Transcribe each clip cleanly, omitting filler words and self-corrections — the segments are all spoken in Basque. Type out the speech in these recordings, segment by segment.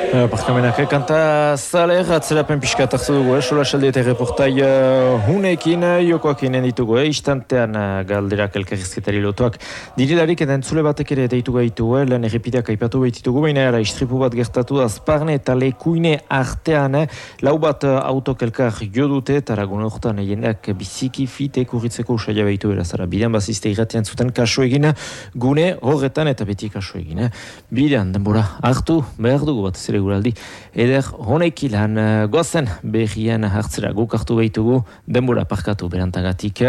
Barkamenak, kanta zaler, atzerapen pixkat hartu dugu, sola salde eta reportai hunekin, jokoak inen ditugu, istantean galderak elkarrizketari lotuak. Dirilarik eta entzule batek ere deitu gaitu, lehen errepideak aipatu behititugu, baina era istripu bat gertatu da Azparne eta Lekuine artean, lau bat autok elkar jo dute, eta aragun horretan jendeak biziki fite kurritzeko usaila behitu berazara. Bidean bazizte irratian zuten kaso egin, gune horretan eta beti kaso egin. Bidean, denbora hartu behar dugu bat zere guraldi. Eder honek ilan gozen berrien hartzera guk hartu behitugu, denbora parkatu berantagatik.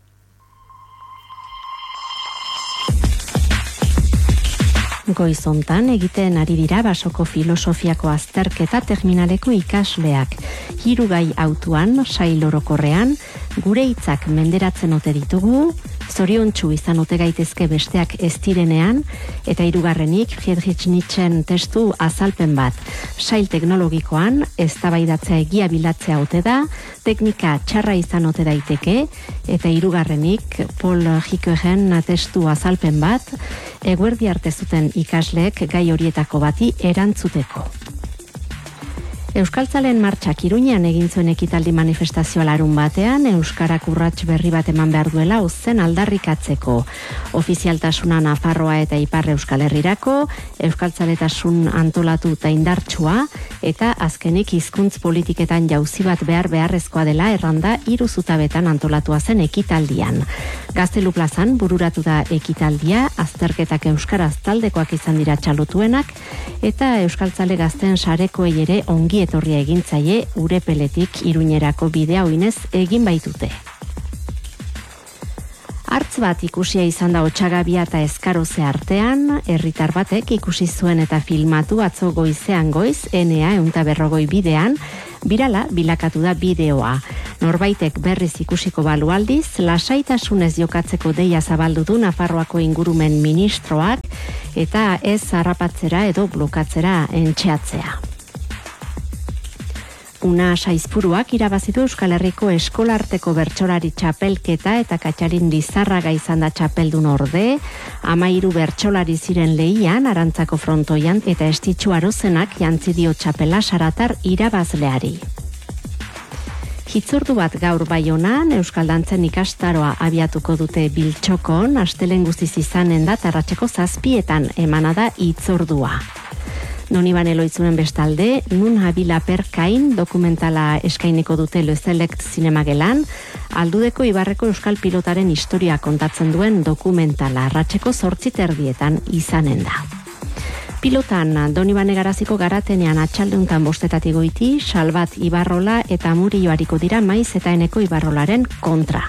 Goizontan egiten ari dira Basoko filosofiako azterketa terminaleko ikasleak. Hirugai autuan, sail orokorrean, gure hitzak menderatzen ote ditugu, zoriontsu izan ote gaitezke besteak ez direnean, eta hirugarrenik Friedrich Nietzschen testu azalpen bat. Sail teknologikoan, eztabaidatzea egia bilatzea ote da, teknika txarra izan ote daiteke, eta hirugarrenik Paul Ricoeuren testu azalpen bat, eguerdi arte zuten ikasleek gai horietako bati erantzuteko. Euskaltzaleen martxak Iruñean egin zuen ekitaldi manifestazioa larun batean, euskarak urrats berri bat eman behar duela ozen aldarrikatzeko. Ofizialtasuna Nafarroa eta Ipar Euskal Herrirako, euskaltzaletasun antolatu eta indartsua, eta azkenik hizkuntz politiketan jauzi bat beharrezkoa dela erranda 3 zutabetan antolatua zen ekitaldian. Gaztelu plazan bururatu da ekitaldia, azterketak euskaraz taldekoak izan dira txalotuenak, eta euskaltzale gazten sarekoei ere ongi etorria egintzaie Urepeletik Iruñerako bidea oinez egin baitute. Hartz bat ikusia izan da Otsagabia eta Eskaroze artean, herritar batek ikusi zuen eta filmatu atzo goizean goiz, NA 140 bidean, birala bilakatu da bideoa. Norbaitek berriz ikusiko balu aldiz, lasaitasunez jokatzeko deia zabaldu du Nafarroako ingurumen ministroak, eta ez harrapatzera edo blokatzera entxeatzea. Una Saizpuruak irabazitu Euskal Herriko eskolarteko bertsolari txapelketa eta Katxarin Lizarraga izan da txapeldun orde, 13 bertsolari ziren lehian Arantzako frontoian eta Estitxu Arozenak jantzi dio txapela Saratar irabazleari. Hitzordu bat gaur Baionan, Euskal Dantzen ikastaroa abiatuko dute Biltxokon, astelen guztiz izanen da arratseko 7:00 emana da hitzordua. Doniban Eloitzunen bestalde, Nun Habila Perkain dokumentala eskaineko dute Lezelekt zinemagelan, Aldudeko Ibarreko Euskal Pilotaren historia kontatzen duen dokumentala arratseko 8:30 izanen da. Pilotan, Donibane Garaziko garatenean atxaldeuntan 5:00 goiti, Salbat Ibarrola eta Murillo ariko dira Maiz eta Eneko Ibarrolaren kontra.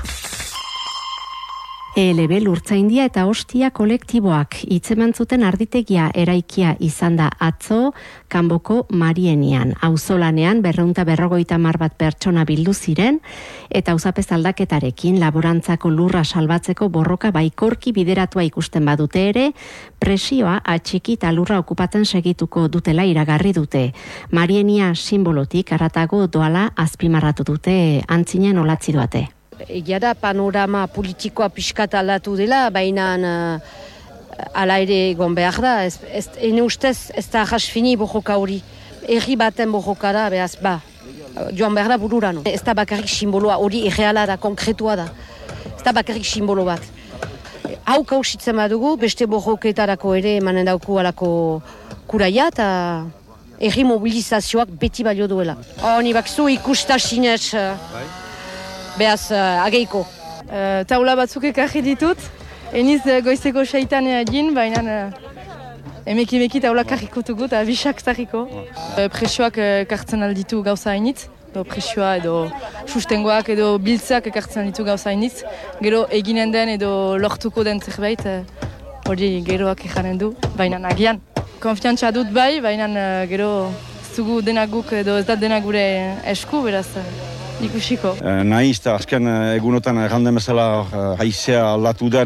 ELB Lurtzaindia eta Ostia kolektiboak hitzeman zuten arditegia eraikia izan da atzo Kanboko Marienian. Auzolanean 250 bat pertsona bildu ziren eta auzapez aldaketarekin laborantzako lurra salbatzeko borroka baikorki bideratua ikusten badute ere, presioa atxiki eta lurra okupatzen segituko dutela iragarri dute. Marienia simbolotik haratago doala azpimarratu dute antzinen olatzi duate. Egia da panorama politikoa pixkat aldatu dela, baina ala ere egon behar da. Ene ustez ez da jasfini bojoka hori. Herri baten bojoka da, behaz joan behar da burura. No? Ez da bakarrik simboloa, hori erreala da, konkretua da. Ez da bakarrik simbolo bat. Hau kausitzen badugu, beste bojoketarako ere emanen dauku alako kuraia eta herri mobilizazioak beti balio duela. Honi bakzu ikustasinez... Beaz, ageiko. Taula batzuk ekarri ditut, eniz goizeko seitan egin, baina emeki taula karrikotugu eta bisak tarriko. Presioak ekartzen alditu gauza hainitz, presioa edo sustengoak edo biltzak ekartzen alditu gauza hainitz. Gero eginen den edo lortuko den zerbait, hori geroak ejanen du, baina agian. Konfiantza dut bai, baina gero zugu denaguk edo ez da dena gure esku, beraz. ikusiko. Nahiz eta azken egunotan erranden bezala haizea aldatu den,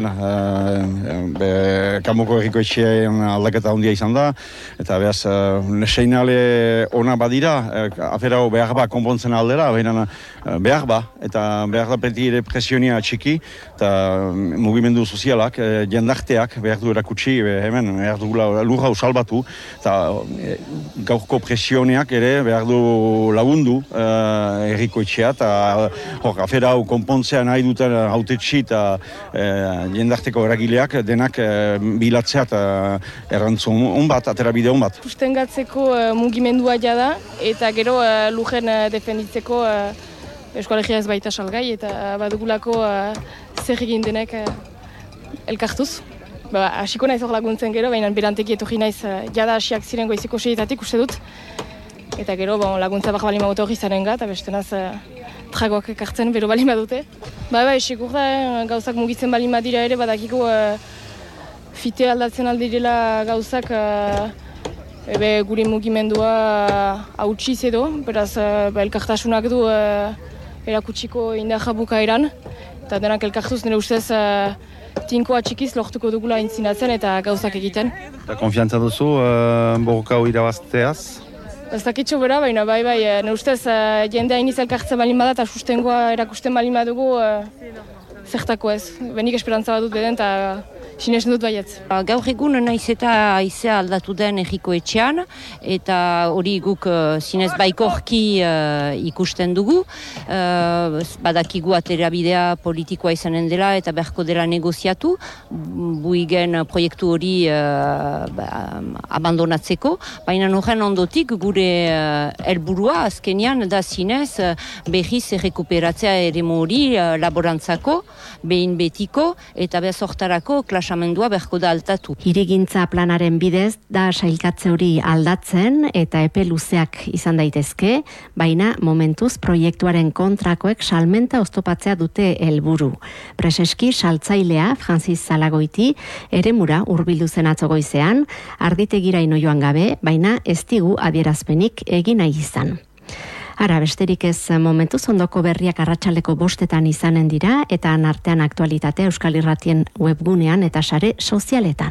Kamoko Herriko Etxean aldaketa handia izan da, eta behaz seinale ona badira, afera hau behar ba konpontzen aldera, baina behar ba, eta behar da beti ere presionia txiki, eta mugimendu sozialak, jendarteak behar du erakutsi, hemen behar du lurra salbatu, eta gaurko presioneak ere behar du lagundu Herriko Etxea, eta afera hau konpontzea nahi duten hautetxi eta jendarteko eragileak denak bilatzea eta errantzun honbat, aterabide honbat. Sustengatzeko mugimendua jada, eta gero lujen defenditzeko Euskal Herria ez baita salgai, eta badugulako zer egin denek elkartuz. Hasiko naiz hor laguntzen gero, baina beranteki etorri naiz jada hasiak ziren goizeko 6-etatik uste dut. Eta gero laguntza bak balima dute hori zarenga, eta bestenaz tragoak ekartzen bero balima dute. Segur da, gauzak mugitzen balima dira ere, badakiko fite aldatzen aldirela gauzak gure mugimendua hautsiz edo, beraz elkartasunak du erakutsiko indarra bukaeran, eta denak elkartuz nire ustez tinkoa txikiz lortuko dugula intzinatzen eta gauzak egiten. Eta konfiantza duzu borroka hori irabazteaz? Ez dakitxo bera, baina nire ustez jendea iniz elkartzen balin bada eta sustengoa erakusten balin badugu zertako ez. Benik esperantza badut beden eta sinesten dut baietz. Gaur egun naiz eta haizea aldatu den Herriko Etxean, eta hori guk zinez baikorki ikusten dugu. Badakigu aterabidea politikoa izanen dela eta beharko dela negoziatu, buigen proiektu hori abandonatzeko, baina horren ondotik gure helburua azkenean da zinez behiz errekuperatzea eremu hori laborantzako, behin betiko, eta behazortarako klasamendua beharko da altatu. Hirigintza planaren bidez da sailkatze hori aldatzen eta epe luzeak izan daitezke, baina momentuz proiektuaren kontrakoek salmenta oztopatzea dute helburu. Preseski saltzailea Francis Zalagoiti eremura hurbildu zen atzo goizean, arditegira joan gabe, baina ez digu adierazpenik egin nahi izan. Ara, besterik ez momentuz ondoko berriak arratsaldeko 5:00 izanen dira, eta artean aktualitatea Euskal Irratien webgunean eta sare sozialetan.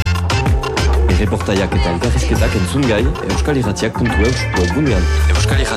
Erreportaiak eta elkarrizketak entzun gai, euskalirratiak.eus webgunean.